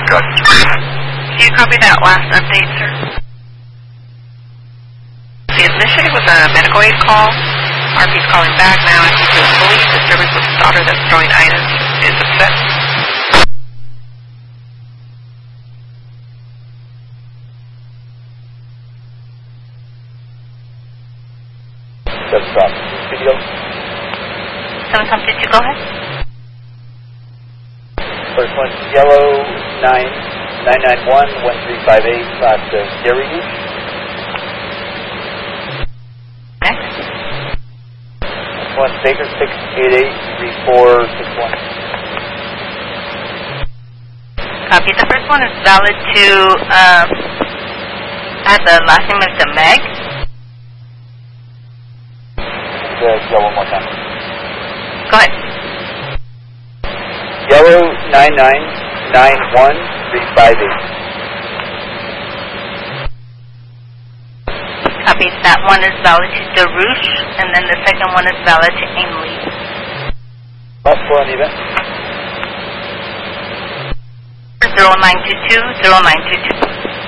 Good. Do you copy that last update, sir? The admission was a medical aid call. RP's calling back now. I think the police disturbance with his daughter that's throwing items is upset. Just stop. Video. 752, go ahead. First one, yellow 991-1358, class dairy use. Next. Next one, Baker 688-3461. Copy. The first one is valid to, the last name is Meg. Yellow one more time. Go ahead. Yellow 9991358. Copy. That one is valid to Darush, and then the second one is valid to Ainley. Last for an event. 0922-0922.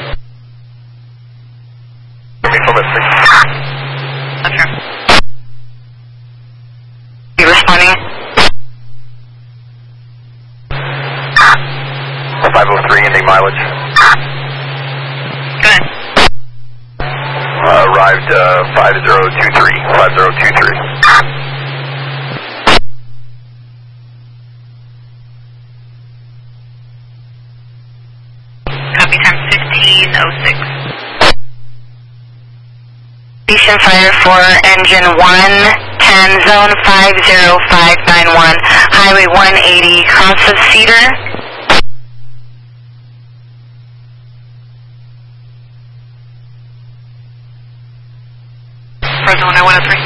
Okay. You responding? 503 ending mileage. Good. Arrived 5023. 5023. Copy time 1506. Station fire for engine 110 zone 50591. Highway 180 cross of Cedar. Arizona 103.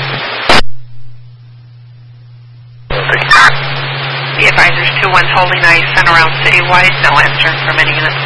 The advisor's 21 holding ice and around citywide, no answer from any units.